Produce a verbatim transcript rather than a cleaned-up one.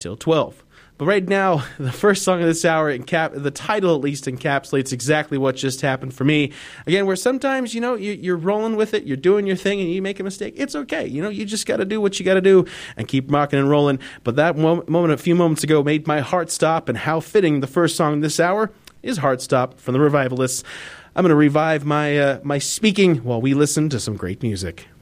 till twelve. But right now, the first song of this hour, encap- the title at least encapsulates exactly what just happened for me. Again, where sometimes, you know, you, you're rolling with it, you're doing your thing, and you make a mistake. It's okay. You know, you just got to do what you got to do and keep rocking and rolling. But that mo- moment a few moments ago made my heart stop, and how fitting the first song this hour is Heart Stop from the Revivalists. I'm going to revive my uh, my speaking while we listen to some great music.